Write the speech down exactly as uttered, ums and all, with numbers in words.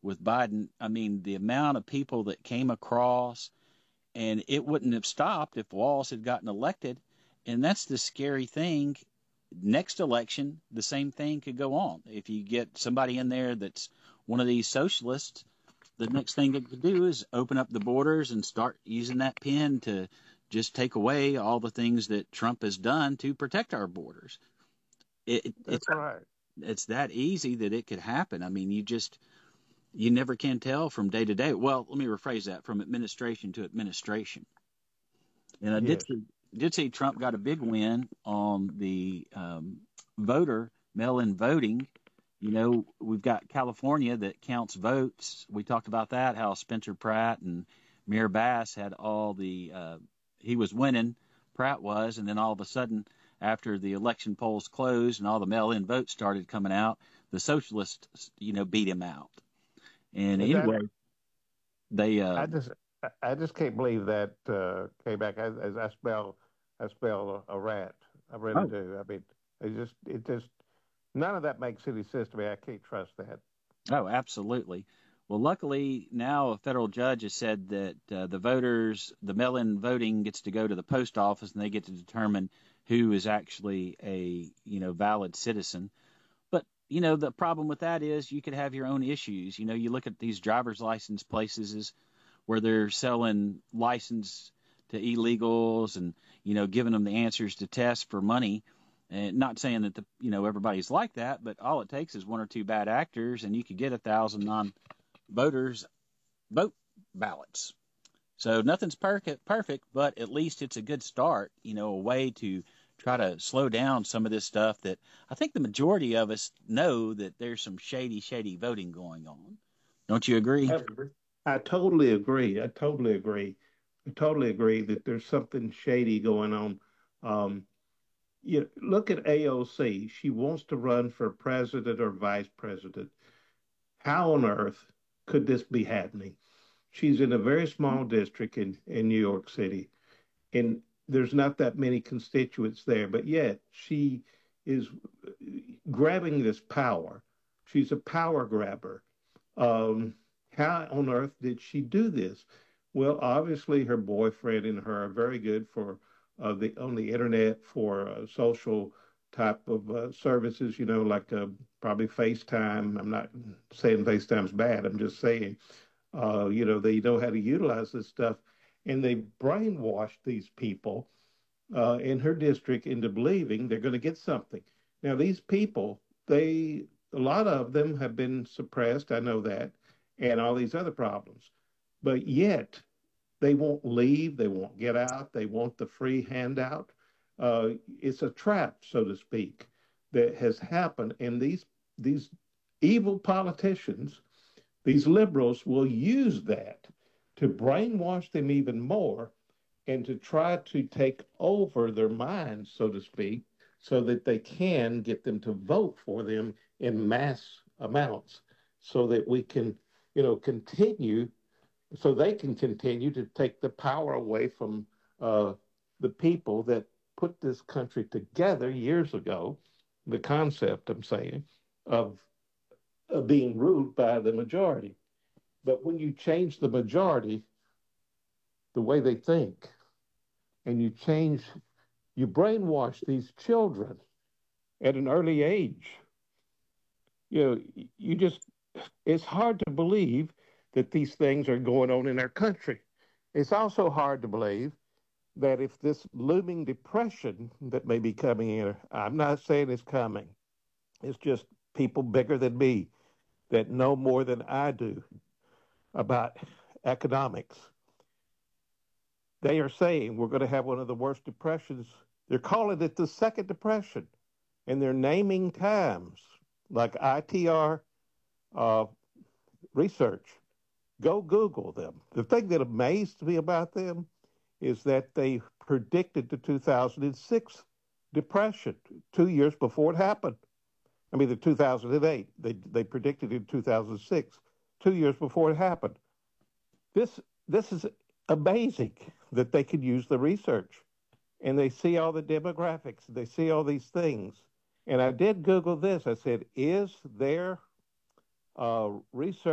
with Biden. I mean, the amount of people that came across, and it wouldn't have stopped if Walz had gotten elected. And that's the scary thing. Next election, the same thing could go on. If you get somebody in there that's one of these socialists, the next thing it could do is open up the borders and start using that pen to just take away all the things that Trump has done to protect our borders. It, it's That's right. it's that easy that it could happen. I mean, you just you never can tell from day to day. Well, let me rephrase that: from administration to administration. And I did Yes. see, did see Trump got a big win on the um, voter mail-in voting. You know, we've got California that counts votes. We talked about that, how Spencer Pratt and Mayor Bass had all the, uh, he was winning, Pratt was, and then all of a sudden, after the election polls closed and all the mail-in votes started coming out, the socialists, you know, beat him out. And Is that anyway, they, uh, I just I I just can't believe that uh, came back as, as I spell I spell a rat. I really oh, do. I mean, it just it just none of that makes any sense to me. I can't trust that. Oh, absolutely. Well, luckily now a federal judge has said that uh, the voters, the mail-in voting gets to go to the post office and they get to determine who is actually a, you know, valid citizen. But, you know, the problem with that is you could have your own issues. You know, you look at these driver's license places is where they're selling license to illegals and, you know, giving them the answers to tests for money. And not saying that the you know everybody's like that, but all it takes is one or two bad actors, and you could get a thousand non-voters vote ballots. So nothing's perfect, perfect, but at least it's a good start. You know, a way to try to slow down some of this stuff that I think the majority of us know that there's some shady, shady voting going on. Don't you agree? I, I totally agree. I totally agree. I totally agree that there's something shady going on. Um, you look at A O C. She wants to run for president or vice president. How on earth could this be happening? She's in a very small district in, in New York City, and there's not that many constituents there, but yet she is grabbing this power. She's a power grabber. Um, how on earth did she do this? Well, obviously, her boyfriend and her are very good for uh, the on the internet for uh, social type of uh, services. You know, like uh, probably FaceTime. I'm not saying FaceTime's bad. I'm just saying, uh, you know, they know how to utilize this stuff, and they brainwashed these people uh, in her district into believing they're going to get something. Now, these people, they, a lot of them have been suppressed, I know that, and all these other problems. But yet, they won't leave, they won't get out, they want the free handout. Uh, it's a trap, so to speak, that has happened. And these, these evil politicians, these liberals, will use that to brainwash them even more and to try to take over their minds, so to speak, so that they can get them to vote for them in mass amounts, so that we can, you know, continue, so they can continue to take the power away from uh, the people that put this country together years ago. The concept, I'm saying, of, of being ruled by the majority. But when you change the majority, the way they think, and you change you brainwash these children at an early age. You know, you just, it's hard to believe that these things are going on in our country. It's also hard to believe that if this looming depression that may be coming in, I'm not saying it's coming, it's just people bigger than me that know more than I do about economics. They are saying we're going to have one of the worst depressions. They're calling it the second depression, and they're naming times like I T R uh, research. Go Google them. The thing that amazed me about them is that they predicted the two thousand six depression two years before it happened. I mean, the two thousand eight. They they predicted it in two thousand six, two years before it happened. This this is amazing that they could use the research and they see all the demographics. They see all these things. And I did Google this. I said, is there uh, research